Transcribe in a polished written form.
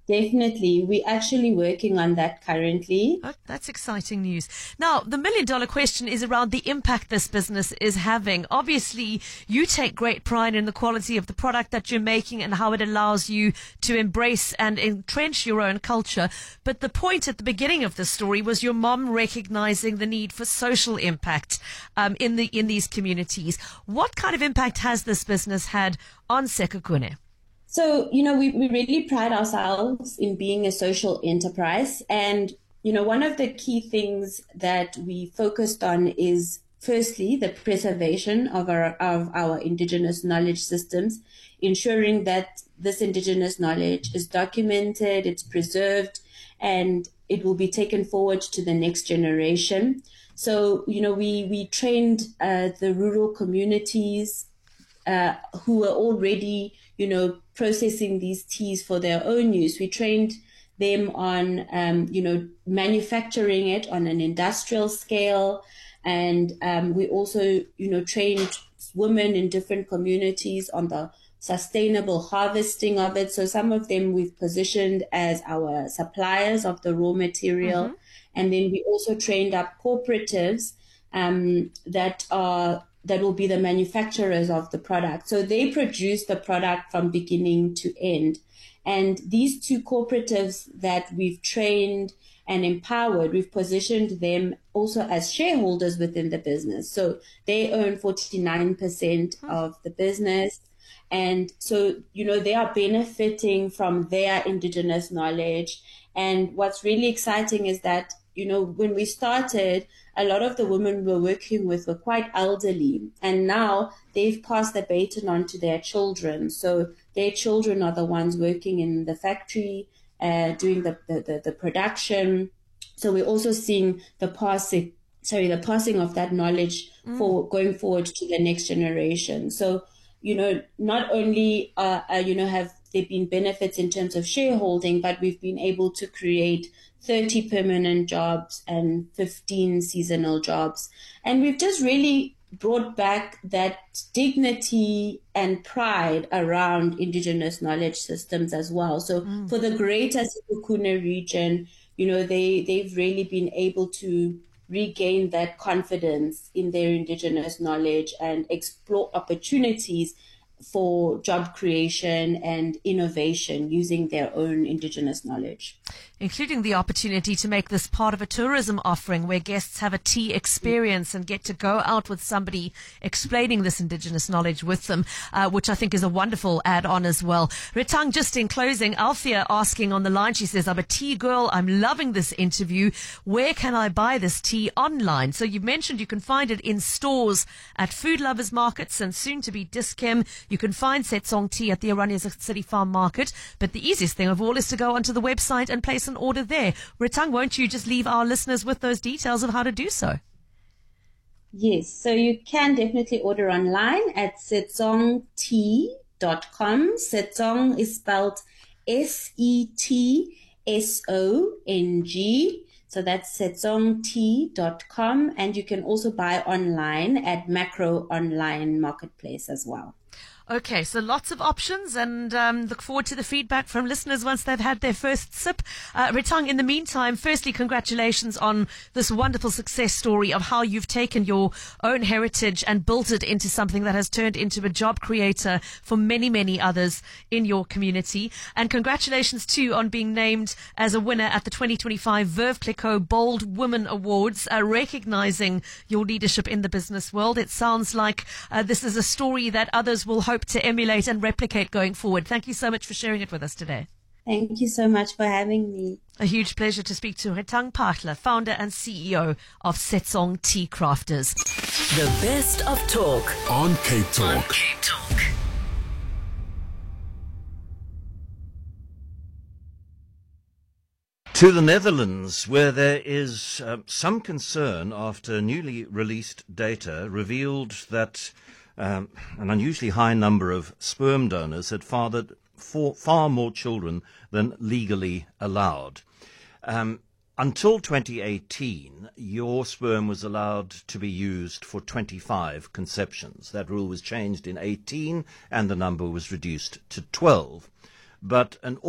Definitely. We're actually working on that currently. Oh, that's exciting news. Now, the million-dollar question is around the impact this business is having. Obviously, you take great pride in the quality of the product that you're making and how it allows you to embrace and entrench your own culture. But the point at the beginning of the story was your mom recognizing the need for social impact in these communities. What kind of impact has this business had on Sekhukhune? So, we really pride ourselves in being a social enterprise. And, one of the key things that we focused on is firstly, the preservation of our indigenous knowledge systems, ensuring that this indigenous knowledge is documented, it's preserved, and it will be taken forward to the next generation. So, we trained the rural communities who were already, processing these teas for their own use. We trained them on, manufacturing it on an industrial scale. And we also, trained women in different communities on the sustainable harvesting of it. So some of them we've positioned as our suppliers of the raw material. Mm-hmm. And then we also trained up cooperatives that will be the manufacturers of the product. So they produce the product from beginning to end. And these two cooperatives that we've trained and empowered, we've positioned them also as shareholders within the business. So they own 49% of the business. And so, they are benefiting from their indigenous knowledge. And what's really exciting is that, when we started, a lot of the women we were working with were quite elderly, and now they've passed the baton on to their children. So their children are the ones working in the factory, doing the production. So we're also seeing the passing of that knowledge for going forward to the next generation. So, not only, have there been benefits in terms of shareholding, but we've been able to create 30 permanent jobs and 15 seasonal jobs. And we've just really brought back that dignity and pride around indigenous knowledge systems as well. So for the greater Sekhukhune region, they've really been able to regain that confidence in their indigenous knowledge and explore opportunities for job creation and innovation using their own indigenous knowledge. Including the opportunity to make this part of a tourism offering where guests have a tea experience and get to go out with somebody explaining this indigenous knowledge with them, which I think is a wonderful add-on as well. Retang, just in closing, Althea asking on the line, she says, I'm a tea girl. I'm loving this interview. Where can I buy this tea online? So you mentioned you can find it in stores at food lovers markets and soon to be Dis-Chem. You can find Setsong tea at the Oranje City Farm Market. But the easiest thing of all is to go onto the website and place an order there. Retang, won't you just leave our listeners with those details of how to do so? Yes, so you can definitely order online at setsongtea.com. Setsong is spelled Setsong. So that's setsongtea.com. And you can also buy online at Macro Online Marketplace as well. Okay, so lots of options, and look forward to the feedback from listeners once they've had their first sip. Retang, in the meantime, firstly, congratulations on this wonderful success story of how you've taken your own heritage and built it into something that has turned into a job creator for many, many others in your community. And congratulations, too, on being named as a winner at the 2025 Veuve Clicquot Bold Women Awards, recognizing your leadership in the business world. It sounds like this is a story that others will hope to emulate and replicate going forward. Thank you so much for sharing it with us today. Thank you so much for having me. A huge pleasure to speak to Retang Phaahla, founder and CEO of Setsong Tea Crafters. The best of talk on Cape Talk. To the Netherlands, where there is some concern after newly released data revealed that an unusually high number of sperm donors had fathered far more children than legally allowed. Until 2018, your sperm was allowed to be used for 25 conceptions. That rule was changed in 18 and the number was reduced to 12. But an